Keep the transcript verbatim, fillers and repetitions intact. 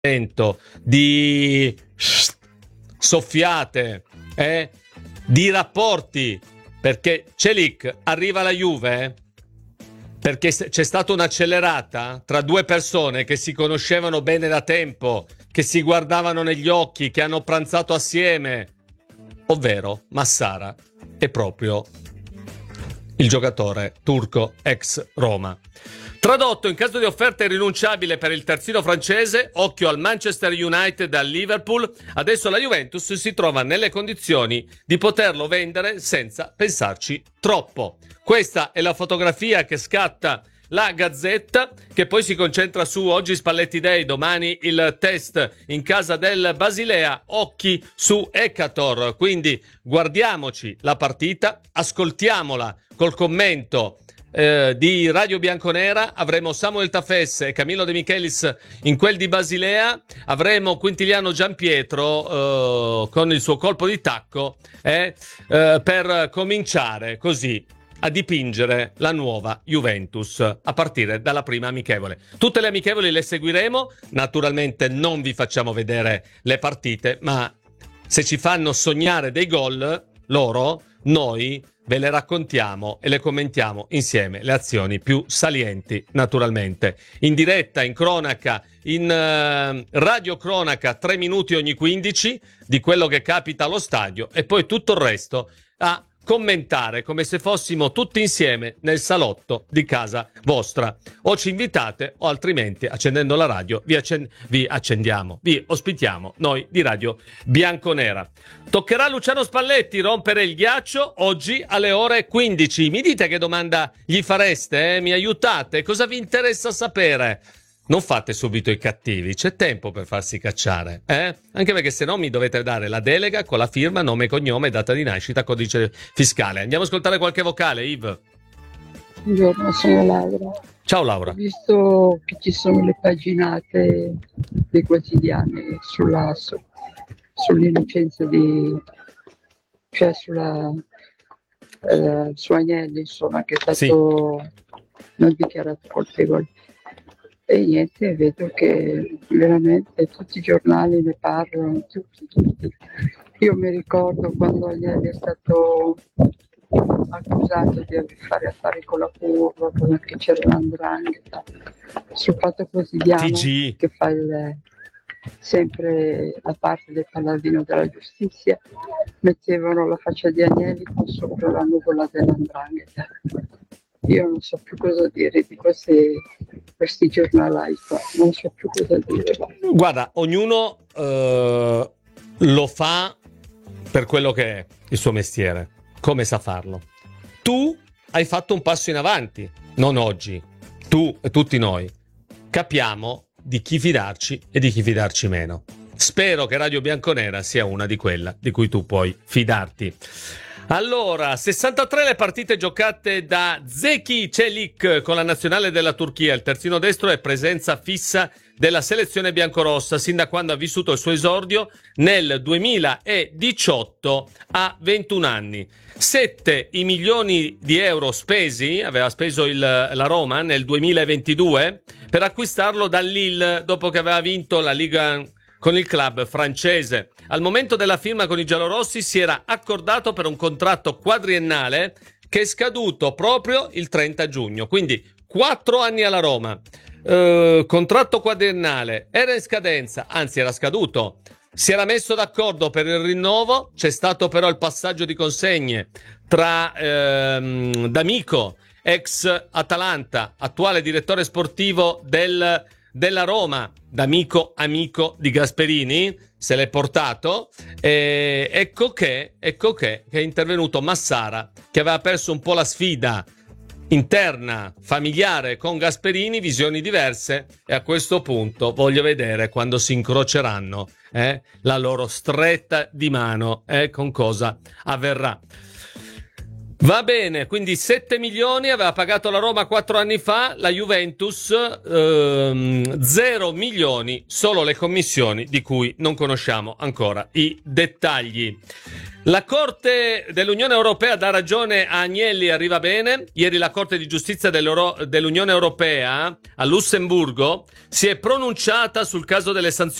di soffiate, eh, di rapporti, perché Celik arriva alla Juve eh, perché c'è stata un'accelerata tra due persone che si conoscevano bene da tempo, che si guardavano negli occhi, che hanno pranzato assieme, ovvero Massara è proprio il giocatore turco ex Roma. Tradotto, in caso di offerta irrinunciabile per il terzino francese, occhio al Manchester United e al Liverpool, adesso la Juventus si trova nelle condizioni di poterlo vendere senza pensarci troppo. Questa è la fotografia che scatta la Gazzetta, che poi si concentra su oggi Spalletti Day, domani il test in casa del Basilea, occhi su Ekator. Quindi guardiamoci la partita, ascoltiamola col commento Eh, di Radio Bianconera. Avremo Samuel Tafesse e Camillo De Michelis in quel di Basilea, avremo Quintiliano Giampietro eh, con il suo colpo di tacco eh, eh, per cominciare così a dipingere la nuova Juventus a partire dalla prima amichevole. Tutte le amichevoli le seguiremo, naturalmente non vi facciamo vedere le partite, ma se ci fanno sognare dei gol loro, noi ve le raccontiamo e le commentiamo insieme, le azioni più salienti, naturalmente. In diretta, in cronaca, in uh, radiocronaca, tre minuti ogni quindici di quello che capita allo stadio e poi tutto il resto a commentare come se fossimo tutti insieme nel salotto di casa vostra. O ci invitate o altrimenti, accendendo la radio, vi, accend- vi accendiamo, vi ospitiamo noi di Radio Bianconera. Toccherà a Luciano Spalletti rompere il ghiaccio oggi alle ore quindici. Mi dite che domanda gli fareste? Eh? Mi aiutate? Cosa vi interessa sapere? Non fate subito i cattivi, c'è tempo per farsi cacciare, eh? Anche perché se no mi dovete dare la delega con la firma, nome, cognome, data di nascita, codice fiscale. Andiamo a ascoltare qualche vocale, Yves. Buongiorno, sono Laura. Ciao Laura. Ho visto che ci sono le paginate dei quotidiani sulla, su, sull'innocenza di... cioè sulla... Eh, su Agnelli, insomma, che è stato sì. non dichiarato colpevole. E niente, vedo che veramente tutti i giornali ne parlano, tutti, tutti. Io mi ricordo quando Agnelli è stato accusato di fare affari con la curva, perché c'era l'andrangheta, sul Fatto Quotidiano T G che fa il, sempre la parte del paladino della giustizia, mettevano la faccia di Agnelli con sopra la nuvola dell'andrangheta. Io non so più cosa dire di questi, questi giornalai qua, non so più cosa dire. Guarda, ognuno eh, lo fa per quello che è il suo mestiere, come sa farlo. Tu hai fatto un passo in avanti, non oggi. Tu e tutti noi capiamo di chi fidarci e di chi fidarci meno. Spero che Radio Bianconera sia una di quella di cui tu puoi fidarti. Allora, sessantatré le partite giocate da Zeki Çelik con la nazionale della Turchia. Il terzino destro è presenza fissa della selezione biancorossa sin da quando ha vissuto il suo esordio nel duemiladiciotto a ventuno anni. Sette i milioni di euro spesi, aveva speso il, la Roma nel duemilaventidue per acquistarlo dal Lille dopo che aveva vinto la Liga con il club francese. Al momento della firma con i giallorossi si era accordato per un contratto quadriennale che è scaduto proprio il trenta giugno, quindi quattro anni alla Roma. Eh, contratto quadriennale, era in scadenza, anzi era scaduto. Si era messo d'accordo per il rinnovo, c'è stato però il passaggio di consegne tra ehm, D'Amico, ex Atalanta, attuale direttore sportivo del della Roma, d'amico amico di Gasperini, se l'è portato, e ecco che ecco che, che è intervenuto Massara, che aveva perso un po' la sfida interna familiare con Gasperini, visioni diverse, e a questo punto voglio vedere quando si incroceranno eh, la loro stretta di mano, eh, con cosa avverrà. Va bene, quindi sette milioni aveva pagato la Roma quattro anni fa, la Juventus ehm, zero milioni, solo le commissioni di cui non conosciamo ancora i dettagli. La Corte dell'Unione Europea dà ragione a Agnelli, arriva bene. Ieri la Corte di Giustizia dell'Unione Europea a Lussemburgo si è pronunciata sul caso delle sanzioni